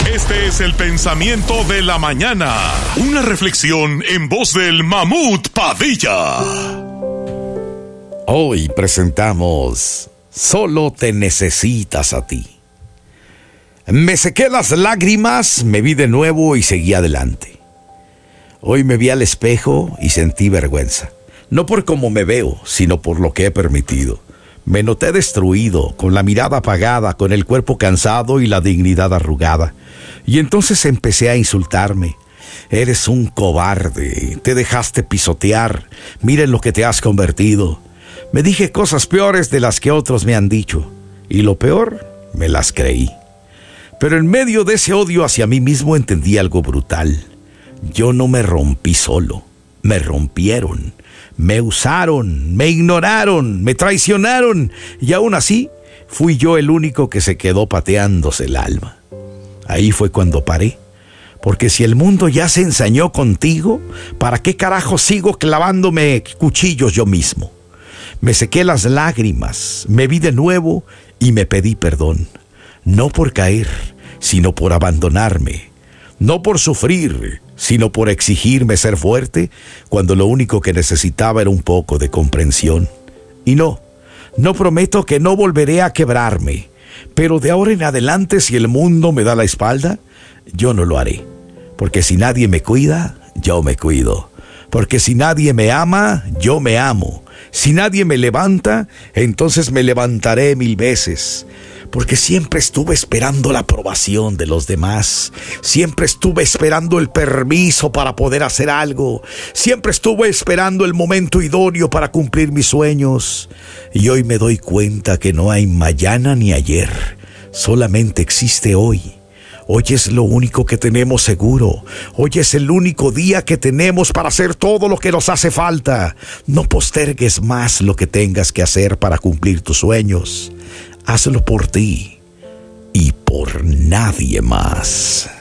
Este es el pensamiento de la mañana. Una reflexión en voz del Mamut Padilla. Hoy presentamos Solo te necesitas a ti. Me sequé las lágrimas, me vi de nuevo y seguí adelante. Hoy me vi al espejo y sentí vergüenza. No por cómo me veo, sino por lo que he permitido. Me noté destruido, con la mirada apagada, con el cuerpo cansado y la dignidad arrugada. Y entonces empecé a insultarme. Eres un cobarde, te dejaste pisotear, miren lo que te has convertido. Me dije cosas peores de las que otros me han dicho. Y lo peor, me las creí. Pero en medio de ese odio hacia mí mismo entendí algo brutal. Yo no me rompí solo, me rompieron. Me usaron, me ignoraron, me traicionaron y aún así fui yo el único que se quedó pateándose el alma. Ahí fue cuando paré, porque si el mundo ya se ensañó contigo, ¿para qué carajo sigo clavándome cuchillos yo mismo? Me sequé las lágrimas, me vi de nuevo y me pedí perdón. No por caer, sino por abandonarme. No por sufrir, sino por exigirme ser fuerte, cuando lo único que necesitaba era un poco de comprensión. Y no prometo que no volveré a quebrarme, pero de ahora en adelante, si el mundo me da la espalda, yo no lo haré. Porque si nadie me cuida, yo me cuido. Porque si nadie me ama, yo me amo. Si nadie me levanta, entonces me levantaré 1000 veces. Porque siempre estuve esperando la aprobación de los demás. Siempre estuve esperando el permiso para poder hacer algo. Siempre estuve esperando el momento idóneo para cumplir mis sueños. Y hoy me doy cuenta que no hay mañana ni ayer. Solamente existe hoy. Hoy es lo único que tenemos seguro. Hoy es el único día que tenemos para hacer todo lo que nos hace falta. No postergues más lo que tengas que hacer para cumplir tus sueños. Hazlo por ti y por nadie más.